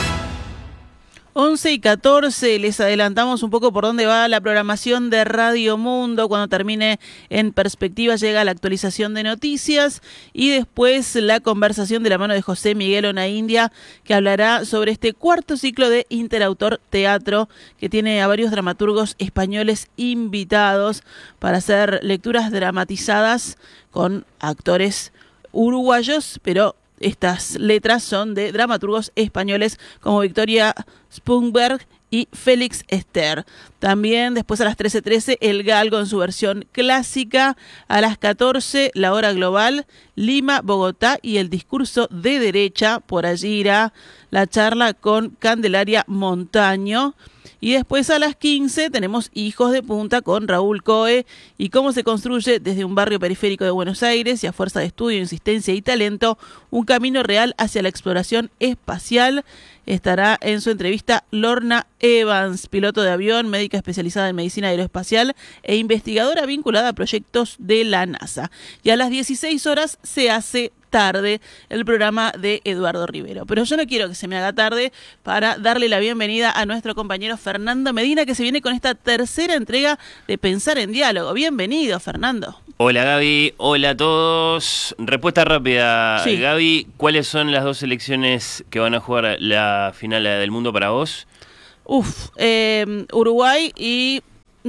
U: 11 y 14, les adelantamos un poco por dónde va la programación de Radio Mundo. Cuando termine En Perspectiva llega la actualización de noticias y después la conversación de la mano de José Miguel Onaindia, que hablará sobre este cuarto ciclo de Interautor Teatro, que tiene a varios dramaturgos españoles invitados para hacer lecturas dramatizadas con actores uruguayos, pero estas letras son de dramaturgos españoles como Victoria Spunberg y Félix Ester. También después a las 13:13 El Galgo en su versión clásica. A las 14 La Hora Global, Lima, Bogotá y el discurso de derecha. Por allí irá la charla con Candelaria Montaño. Y después a las 15 tenemos Hijos de Punta con Raúl Coe y cómo se construye desde un barrio periférico de Buenos Aires y a fuerza de estudio, insistencia y talento un camino real hacia la exploración espacial. Estará en su entrevista Lorna Evans, piloto de avión, médica especializada en medicina aeroespacial e investigadora vinculada a proyectos de la NASA. Y a las 16 horas Se hace tarde, el programa de Eduardo Rivero. Pero yo no quiero que se me haga tarde para darle la bienvenida a nuestro compañero Fernando Medina, que se viene con esta tercera entrega de Pensar en Diálogo. Bienvenido, Fernando.
A: Hola, Gaby. Hola a todos. Respuesta rápida,
U: Sí.
A: Gaby. ¿Cuáles son las dos selecciones que van a jugar la final del mundo para vos?
U: Uruguay y...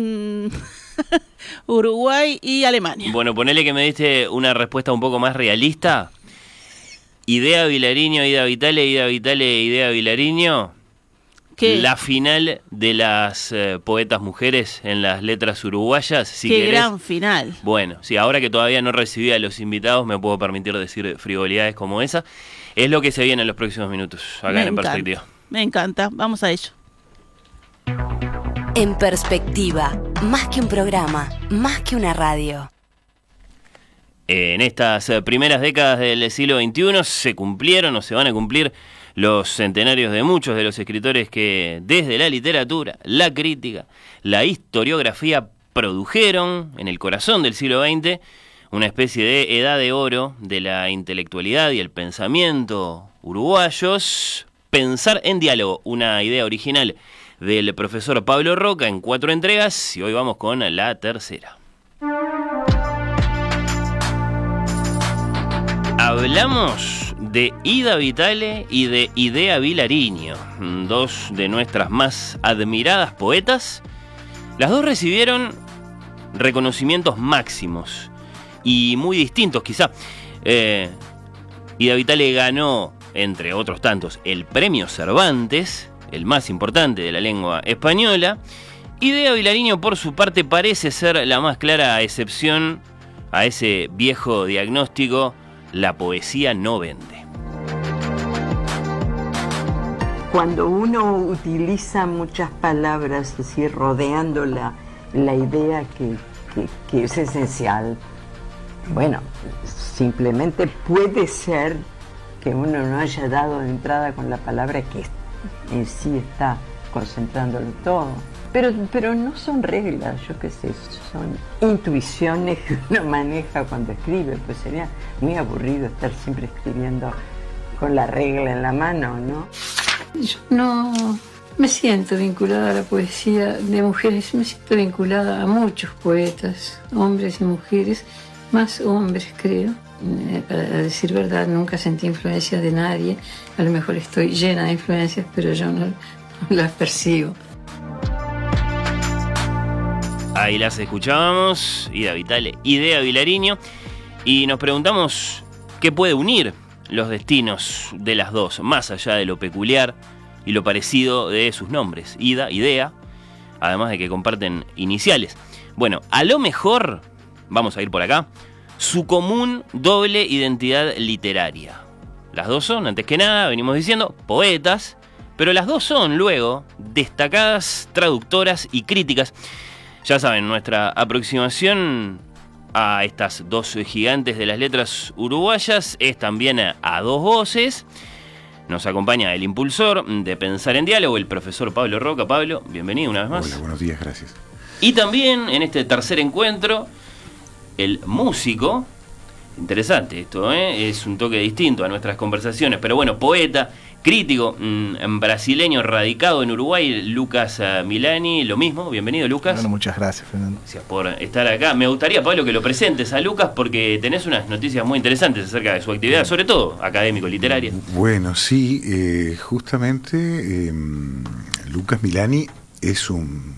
U: Uruguay y Alemania.
A: Bueno, ponele que me diste una respuesta un poco más realista. Idea Vilariño, Ida Vitale, Idea Vilariño.
U: ¿Qué?
A: La final de las poetas mujeres en las letras uruguayas. Si
U: Qué
A: querés.
U: gran final.
A: Bueno, sí, ahora que todavía no recibí a los invitados, me puedo permitir decir frivolidades como esa. Es lo que se viene en los próximos minutos, acá en Perspectiva.
U: Me encanta, vamos a ello.
G: En Perspectiva, más que un programa, más que una radio.
A: En estas primeras décadas del siglo XXI se cumplieron o se van a cumplir los centenarios de muchos de los escritores que desde la literatura, la crítica, la historiografía produjeron en el corazón del siglo XX una especie de edad de oro de la intelectualidad y el pensamiento uruguayos. Pensar en Diálogo, una idea original del profesor Pablo Roca en 4 entregas, y hoy vamos con la tercera. Hablamos de Ida Vitale y de Idea Vilariño, dos de nuestras más admiradas poetas. Las dos recibieron reconocimientos máximos y muy distintos quizá. Ida Vitale ganó, entre otros tantos, el Premio Cervantes, el más importante de la lengua española. Idea Vilariño, por su parte, parece ser la más clara excepción a ese viejo diagnóstico: la poesía no vende.
B: Cuando uno utiliza muchas palabras así rodeando la idea que es esencial, bueno, simplemente puede ser que uno no haya dado de entrada con la palabra que en sí está concentrándolo todo. Pero no son reglas, yo qué sé, son intuiciones que uno maneja cuando escribe, pues sería muy aburrido estar siempre escribiendo con la regla en la mano, ¿no?
C: Yo no me siento vinculada a la poesía de mujeres, me siento vinculada a muchos poetas, hombres y mujeres, más hombres creo. Para decir verdad, nunca sentí influencia de nadie, a lo mejor estoy llena de influencias, pero yo no las percibo.
A: Ahí las escuchábamos, Ida Vitale, Idea Vilariño, y nos preguntamos qué puede unir los destinos de las dos, más allá de lo peculiar y lo parecido de sus nombres, Ida, Idea, además de que comparten iniciales. Bueno, a lo mejor, vamos a ir por acá, su común doble identidad literaria. Las dos son, antes que nada, venimos diciendo, poetas, pero las dos son, luego, destacadas traductoras y críticas. Ya saben, nuestra aproximación a estas dos gigantes de las letras uruguayas es también a dos voces. Nos acompaña el impulsor de Pensar en Diálogo, el profesor Pablo Roca. Pablo, bienvenido una vez más.
I: Hola, buenos días, gracias.
A: Y también en este tercer encuentro, el músico. Interesante esto, es un toque distinto a nuestras conversaciones, pero bueno, poeta, crítico, brasileño radicado en Uruguay, Lucas Milani. Lo mismo, bienvenido, Lucas.
Y: Bueno, muchas gracias, Fernando.
A: Gracias por estar acá. Me gustaría, Pablo, que lo presentes a Lucas porque tenés unas noticias muy interesantes acerca de su actividad, sobre todo académico-literaria.
I: Bueno, sí, justamente Lucas Milani es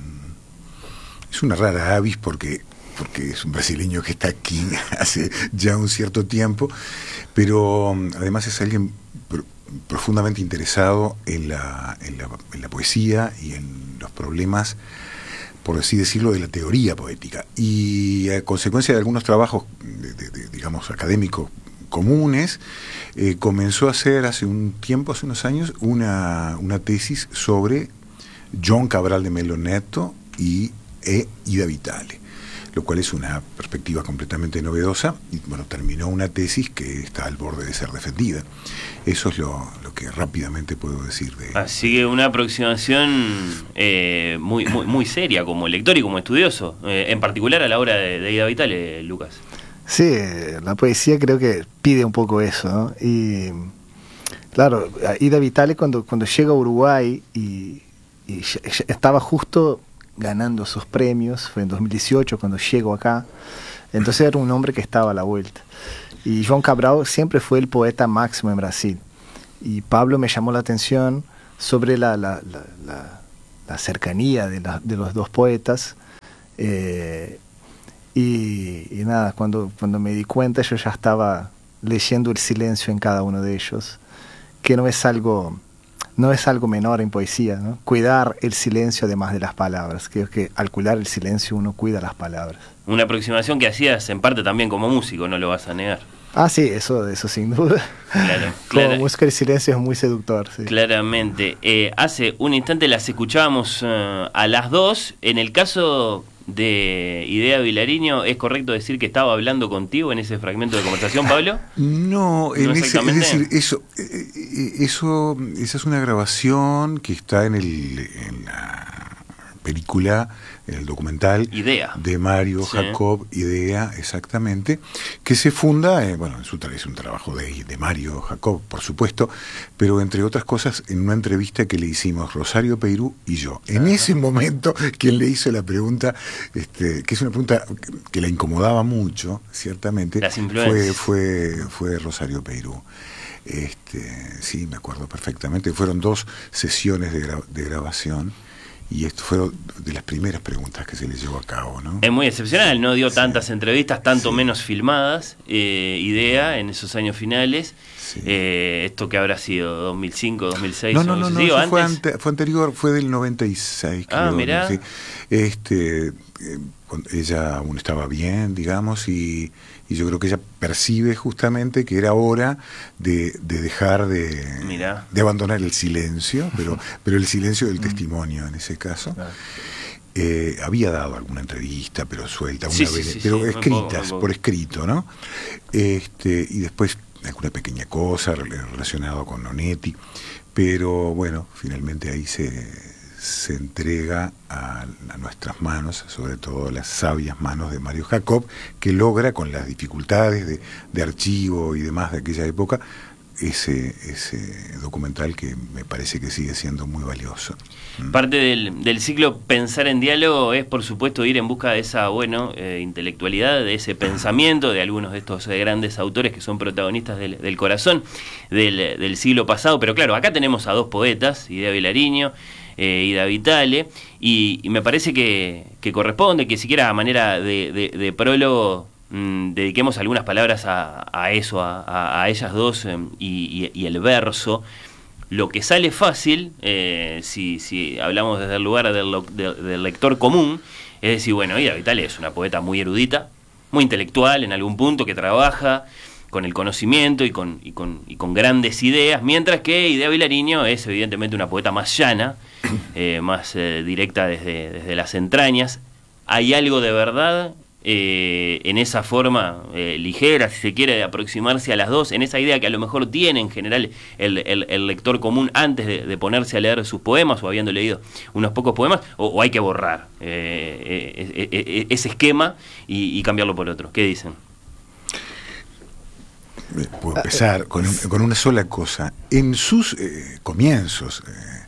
I: una rara avis porque es un brasileño que está aquí hace ya un cierto tiempo, pero además es alguien profundamente interesado en la poesía y en los problemas, por así decirlo, de la teoría poética. Y a consecuencia de algunos trabajos, digamos, académicos comunes, comenzó a hacer hace unos años, una tesis sobre John Cabral de Melo Neto y Ida Vitale, lo cual es una perspectiva completamente novedosa, y bueno, terminó una tesis que está al borde de ser defendida. Eso es lo que rápidamente puedo decir de...
A: Así que una aproximación muy seria como lector y como estudioso, en particular a la obra de Ida Vitale, Lucas.
F: Sí, la poesía creo que pide un poco eso, ¿no? Y claro, Ida Vitale cuando llega a Uruguay y estaba justo ganando esos premios, fue en 2018 cuando llego acá, entonces era un hombre que estaba a la vuelta. Y João Cabral siempre fue el poeta máximo en Brasil. Y Pablo me llamó la atención sobre la cercanía de los dos poetas. Y nada, cuando me di cuenta yo ya estaba leyendo el silencio en cada uno de ellos, que no es algo menor en poesía, ¿no? Cuidar el silencio además de las palabras. Creo que al cuidar el silencio uno cuida las palabras.
A: Una aproximación que hacías en parte también como músico, no lo vas a negar.
F: Ah, sí, eso sin duda.
A: Claro,
F: como música el silencio es muy seductor. Sí.
A: Claramente. Hace un instante las escuchábamos a las dos. En el caso de Idea Vilariño, ¿es correcto decir que estaba hablando contigo en ese fragmento de conversación, Pablo?
I: No, es decir, esa es una grabación que está en la película, en el documental
A: Idea
I: de Mario Jacob, Idea, exactamente, que se funda, es un trabajo de Mario Jacob, por supuesto, pero entre otras cosas en una entrevista que le hicimos Rosario Peirú y yo. En ese momento, quien le hizo la pregunta, que es una pregunta que la incomodaba mucho, ciertamente, fue Rosario Peirú. Sí, me acuerdo perfectamente, fueron 2 sesiones de grabación. Y esto fue de las primeras preguntas que se le llevó a cabo, ¿no?
A: Es muy excepcional, no dio tantas entrevistas, tanto menos filmadas, Idea, en esos años finales. Sí. Esto que habrá sido 2005, 2006.
I: No, fue anterior, fue del 96.
A: Ah, mirá.
I: Sí. Ella aún estaba bien, digamos, y yo creo que ella percibe justamente que era hora de dejar de abandonar el silencio, pero el silencio del testimonio en ese caso. Claro. Había dado alguna entrevista, pero suelta, pero escritas, por escrito, ¿no? Y después alguna pequeña cosa relacionada con Onetti, pero bueno, finalmente ahí se entrega a nuestras manos, sobre todo las sabias manos de Mario Jacob, que logra, con las dificultades de archivo y demás de aquella época, ese documental que me parece que sigue siendo muy valioso.
A: Parte del ciclo Pensar en Diálogo es, por supuesto, ir en busca de esa intelectualidad, de ese pensamiento de algunos de estos grandes autores que son protagonistas del corazón del siglo pasado. Pero claro, acá tenemos a 2 poetas, Idea Vilariño, Ida Vitale, y me parece que corresponde que siquiera a manera de prólogo dediquemos algunas palabras a eso, a ellas dos y el verso. Lo que sale fácil, si hablamos desde el lugar del lector común, es decir, bueno, Ida Vitale es una poeta muy erudita, muy intelectual en algún punto, que trabaja con el conocimiento y con grandes ideas, mientras que Idea Vilariño es evidentemente una poeta más llana, más directa desde las entrañas. ¿Hay algo de verdad en esa forma ligera, si se quiere, de aproximarse a las dos, en esa idea que a lo mejor tiene en general el lector común antes de ponerse a leer sus poemas o habiendo leído unos pocos poemas, o hay que borrar ese esquema y cambiarlo por otro? ¿Qué dicen?
I: Puedo empezar con una sola cosa. En sus comienzos,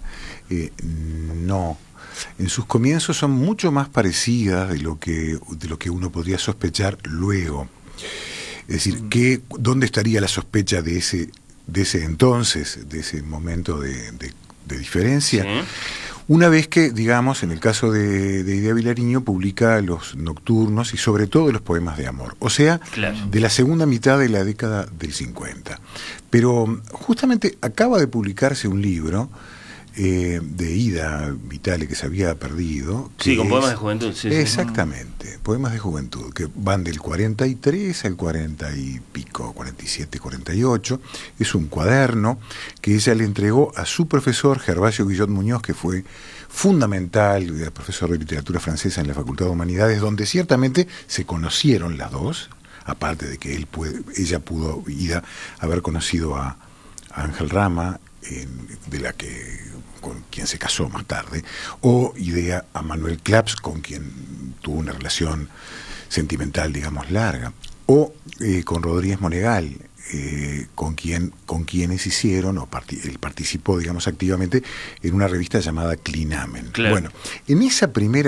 I: no. En sus comienzos son mucho más parecidas de lo que uno podría sospechar luego. Es decir, ¿dónde estaría la sospecha de ese entonces, de ese momento de diferencia? Sí. Una vez que, digamos, en el caso de Idea Vilariño, publica los nocturnos y sobre todo los poemas de amor, o sea, claro, de la segunda mitad de la década del 50. Pero justamente acaba de publicarse un libro de Ida Vitale que se había perdido.
A: Sí, con poemas de juventud. Sí,
I: exactamente, poemas de juventud, que van del 43 al 40 y pico, 47, 48. Es un cuaderno que ella le entregó a su profesor, Gervasio Guillot Muñoz, que fue fundamental, era profesor de literatura francesa en la Facultad de Humanidades, donde ciertamente se conocieron las dos, aparte de que ella pudo haber conocido a Ángel Rama, con quien se casó más tarde, o a Manuel Claps, con quien tuvo una relación sentimental, digamos, larga. o con Rodríguez Monegal, con quienes hicieron, él participó, digamos, activamente en una revista llamada Clinamen.
A: Claro.
I: Bueno, en esa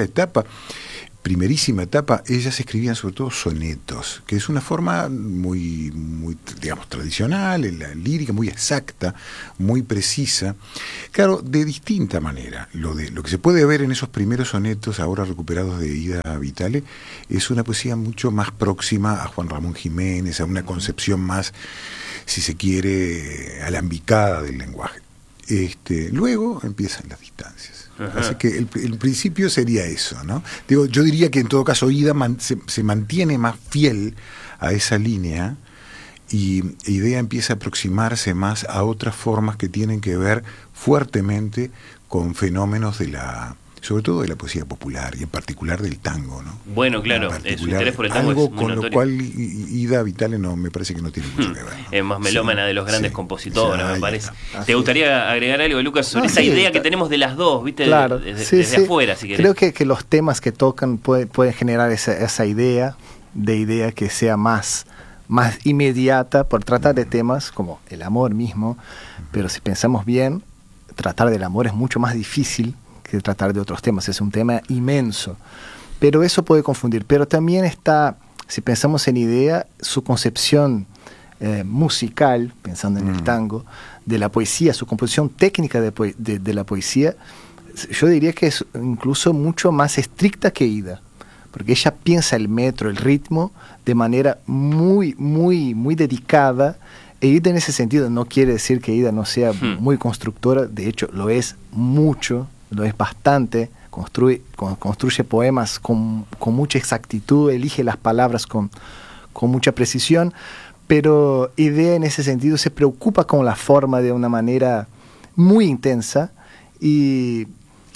I: primerísima etapa, ellas escribían sobre todo sonetos, que es una forma muy, digamos, tradicional, en la lírica, muy exacta, muy precisa. Claro, de distinta manera. Lo que se puede ver en esos primeros sonetos, ahora recuperados de Ida Vitale, es una poesía mucho más próxima a Juan Ramón Jiménez, a una concepción más, si se quiere, alambicada del lenguaje. Luego empiezan las distancias. Así que el principio sería eso, ¿no? Digo, yo diría que en todo caso Ida se mantiene más fiel a esa línea y Idea empieza a aproximarse más a otras formas que tienen que ver fuertemente con fenómenos sobre todo de la poesía popular y en particular del tango, ¿no?
A: Bueno, claro, su interés por el tango
I: algo
A: es muy
I: con
A: notorio.
I: lo cual Ida Vitale me parece que no tiene mucho que ver, ¿no?
A: Es más melómana de los grandes compositores, me parece.
F: Así
A: ¿Te gustaría agregar algo, Lucas, sobre esa idea que tenemos de las dos, viste,
F: claro,
A: desde afuera, si querés?
F: Creo que los temas que tocan pueden generar esa idea que sea más inmediata por tratar de temas como el amor mismo, pero si pensamos bien, tratar del amor es mucho más difícil que tratar de otros temas, es un tema inmenso, pero eso puede confundir. Pero también está, si pensamos en Idea, su concepción musical, pensando en el tango, de la poesía, su composición técnica de la poesía, yo diría que es incluso mucho más estricta que Ida, porque ella piensa el metro, el ritmo, de manera muy, muy, muy dedicada. E Ida en ese sentido no quiere decir que Ida no sea muy constructora, de hecho lo es mucho, lo es bastante, construye poemas con mucha exactitud, elige las palabras con mucha precisión, pero Idea en ese sentido se preocupa con la forma de una manera muy intensa y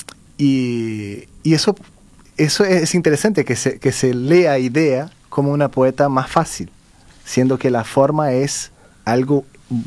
F: eso es interesante que se lea Idea como una poeta más fácil, siendo que la forma es algo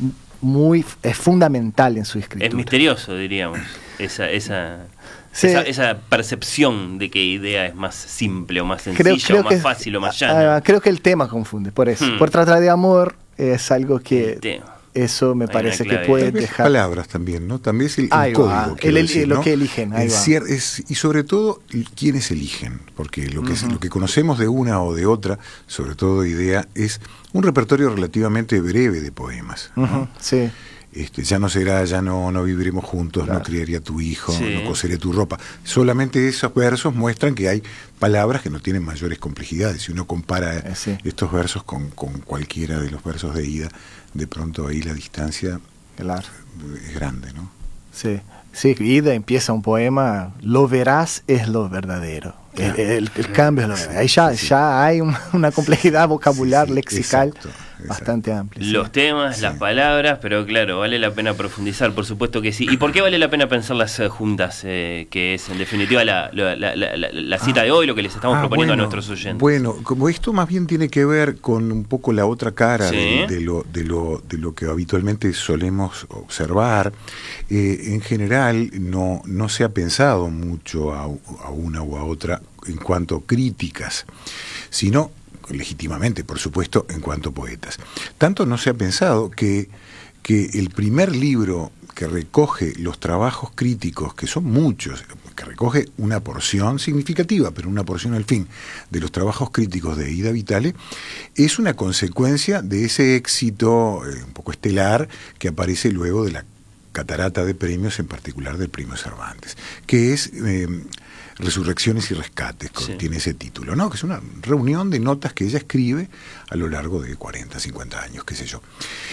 F: es fundamental en su escritura.
A: Es misterioso, diríamos, esa percepción de que Idea es más simple o más sencilla o más fácil o más llana.
F: Creo que el tema confunde, por eso. Por tratar de amor es algo que eso me parece que puede dejar.
I: Palabras también, ¿no? También es el código.
F: Lo que eligen.
I: Y sobre todo, quiénes eligen. Porque lo que conocemos de una o de otra, sobre todo de Idea, es un repertorio relativamente breve de poemas, ¿no?
F: Sí.
I: Ya no viviremos juntos, claro. No criaría tu hijo, sí. No coseré tu ropa. Solamente esos versos muestran que hay palabras que no tienen mayores complejidades. Si uno compara estos versos con cualquiera de los versos de Ida, de pronto ahí la distancia es grande, ¿no?
F: Sí. Sí, Ida empieza un poema, lo verás es lo verdadero. El cambio es lo verdadero. Ahí ya hay una complejidad vocabular, lexical, exacto. Bastante amplia.
A: Los temas, las palabras, pero claro, vale la pena profundizar, por supuesto que sí. ¿Y por qué vale la pena pensarlas juntas? Que es en definitiva la cita de hoy, lo que les estamos proponiendo a nuestros oyentes.
I: Bueno, como esto más bien tiene que ver con un poco la otra cara de lo que habitualmente solemos observar, en general no se ha pensado mucho a una o a otra en cuanto a críticas, sino legítimamente, por supuesto, en cuanto a poetas. Tanto no se ha pensado que el primer libro que recoge los trabajos críticos, que son muchos, que recoge una porción significativa, pero una porción al fin, de los trabajos críticos de Ida Vitale, es una consecuencia de ese éxito un poco estelar que aparece luego de la catarata de premios, en particular del Premio Cervantes, que es Resurrecciones y Rescates, tiene ese título, ¿no? Que es una reunión de notas que ella escribe a lo largo de 40, 50 años, qué sé yo.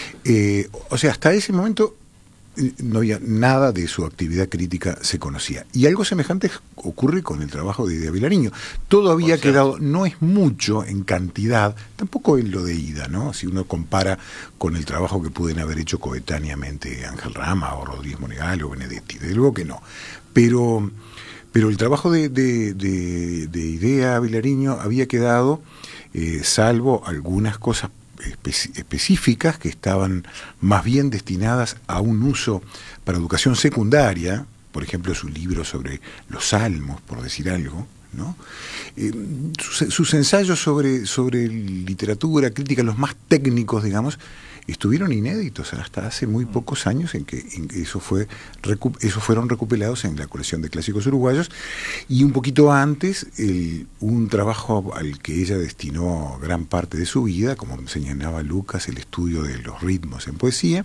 I: O sea, hasta ese momento no había nada de su actividad crítica se conocía. Y algo semejante ocurre con el trabajo de Idea Vilariño. Todo había quedado, no es mucho en cantidad, tampoco en lo de Ida, ¿no? Si uno compara con el trabajo que pueden haber hecho coetáneamente Ángel Rama o Rodríguez Monegal o Benedetti, desde luego que no. Pero el trabajo de Idea Vilariño había quedado, salvo algunas cosas específicas que estaban más bien destinadas a un uso para educación secundaria, por ejemplo su libro sobre los salmos, por decir algo, ¿no? Sus ensayos sobre literatura, crítica, los más técnicos, digamos, estuvieron inéditos hasta hace muy pocos años en que esos fueron recopilados en la colección de clásicos uruguayos, y un poquito antes un trabajo al que ella destinó gran parte de su vida, como señalaba Lucas, el estudio de los ritmos en poesía,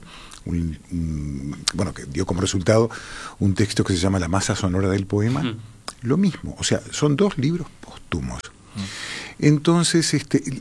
I: bueno, que dio como resultado un texto que se llama La masa sonora del poema. Lo mismo, o sea, son 2 libros póstumos. Entonces,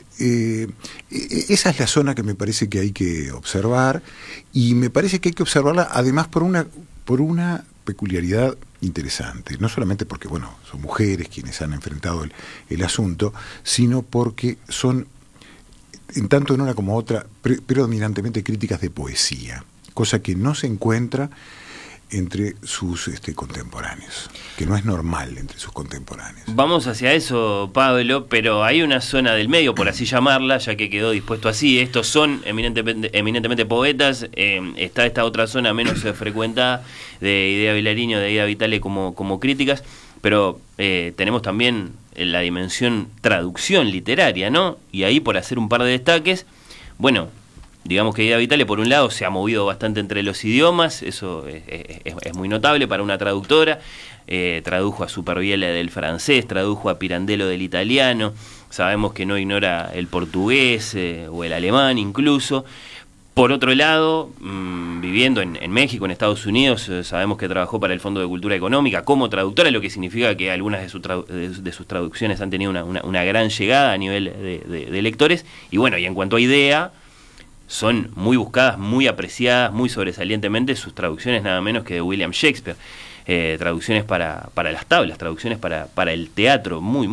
I: esa es la zona que me parece que hay que observar, y me parece que hay que observarla además por una peculiaridad interesante, no solamente porque, bueno, son mujeres quienes han enfrentado el asunto, sino porque son, en tanto en una como otra, predominantemente críticas de poesía, cosa que no se encuentra entre sus contemporáneos, que no es normal entre sus contemporáneos.
A: Vamos hacia eso, Pablo, pero hay una zona del medio, por así llamarla, ya que quedó dispuesto así. Estos son eminentemente poetas. Está esta otra zona menos frecuentada de Idea Vilariño, de Ida Vitale como críticas, pero tenemos también la dimensión traducción literaria, ¿no? Y ahí, por hacer un par de destaques, bueno, digamos que Ida Vitale, por un lado, se ha movido bastante entre los idiomas, eso es muy notable para una traductora. Tradujo a Supervielle del francés, tradujo a Pirandello del italiano, sabemos que no ignora el portugués o el alemán incluso. Por otro lado, viviendo en México, en Estados Unidos, sabemos que trabajó para el Fondo de Cultura Económica como traductora, lo que significa que algunas de sus traducciones han tenido una gran llegada a nivel de lectores. Y bueno, y en cuanto a idea, son muy buscadas, muy apreciadas, muy sobresalientemente sus traducciones, nada menos que de William Shakespeare. Traducciones para las tablas, traducciones para el teatro, muy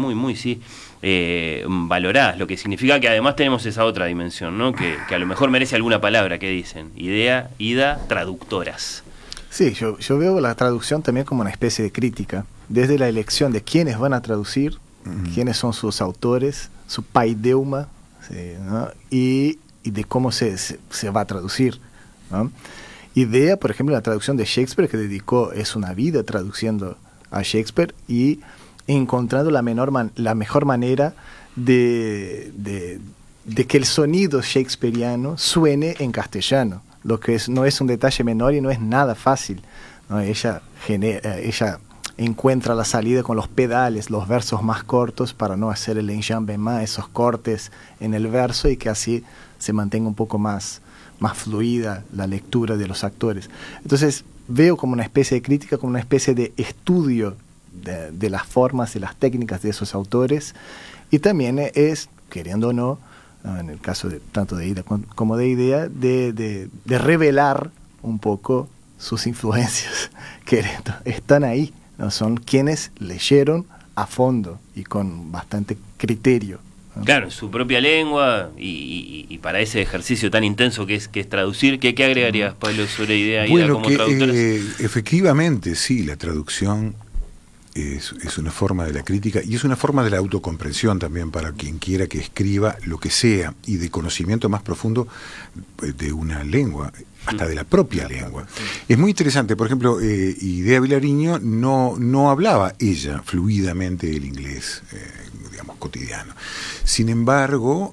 A: valoradas, lo que significa que además tenemos esa otra dimensión, ¿no? Que a lo mejor merece alguna palabra que dicen, Ida, traductoras.
F: Sí, yo veo la traducción también como una especie de crítica, desde la elección de quiénes van a traducir, quiénes son sus autores, su paideuma, ¿sí? ¿no? y de cómo se va a traducir, ¿no? Idea, por ejemplo, la traducción de Shakespeare, que dedicó una vida traduciendo a Shakespeare y encontrando la mejor manera de que el sonido shakespeariano suene en castellano, lo que no es un detalle menor y no es nada fácil, ¿no? Ella encuentra la salida con los pedales, los versos más cortos, para no hacer el enjambement, esos cortes en el verso, y que así se mantenga un poco más fluida la lectura de los actores. Entonces veo como una especie de crítica, como una especie de estudio de las formas y las técnicas de esos autores, y también es, queriendo o no, en el caso tanto de Ida como de Idea, de revelar un poco sus influencias, que están ahí, ¿no? Son quienes leyeron a fondo y con bastante criterio, ¿no?
A: Claro, su propia lengua, y para ese ejercicio tan intenso que es traducir, ¿qué agregarías, Pablo, sobre Idea y Ida como traductoras?
I: Efectivamente, sí, la traducción es una forma de la crítica y es una forma de la autocomprensión también para quien quiera que escriba lo que sea, y de conocimiento más profundo de una lengua, hasta de la propia lengua. Es muy interesante, por ejemplo, Idea Vilariño no hablaba ella fluidamente el inglés, digamos, cotidiano. Sin embargo,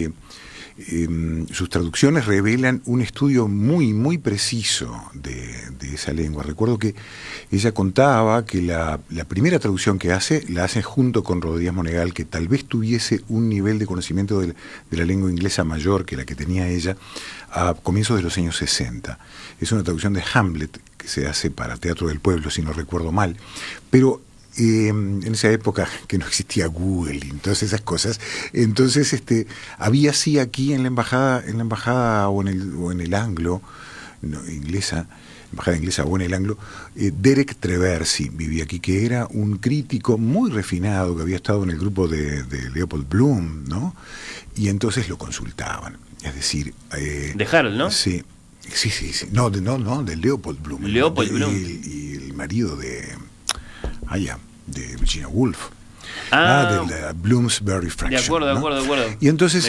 I: sus traducciones revelan un estudio muy preciso de esa lengua. Recuerdo que ella contaba que la primera traducción que la hace junto con Rodríguez Monegal, que tal vez tuviese un nivel de conocimiento de la lengua inglesa mayor que la que tenía ella a comienzos de los años 60. Es una traducción de Hamlet que se hace para Teatro del Pueblo, si no recuerdo mal, pero en esa época que no existía Google y todas esas cosas, entonces había sí aquí en la embajada o en el Anglo, embajada inglesa o en el Anglo, Derek Treversi vivía aquí, que era un crítico muy refinado que había estado en el grupo de Leopold Bloom, ¿no? Y entonces lo consultaban, es decir,
A: de Harold, ¿no?
I: Sí. No, de Leopold Bloom.
A: Leopold Bloom.
I: Y el marido de Virginia Woolf. De Bloomsbury Fraction.
A: De acuerdo.
I: Y entonces,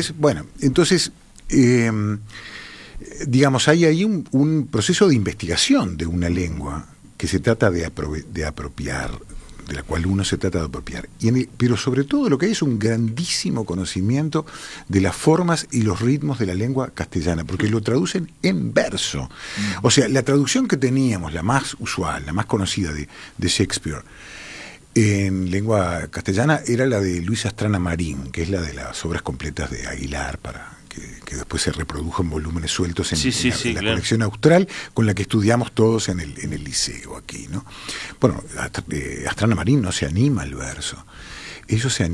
I: digamos, hay ahí un proceso de investigación de una lengua que se trata de apropiar, de la cual uno se trata de apropiar. Pero sobre todo lo que hay es un grandísimo conocimiento de las formas y los ritmos de la lengua castellana, porque lo traducen en verso. O sea, la traducción que teníamos, la más usual, la más conocida de Shakespeare, en lengua castellana era la de Luis Astrana Marín, que es la de las obras completas de Aguilar, que después se reprodujo en volúmenes sueltos en la colección austral, con la que estudiamos todos en el liceo aquí, ¿no? Bueno, Astrana Marín no se anima al verso. Ellos se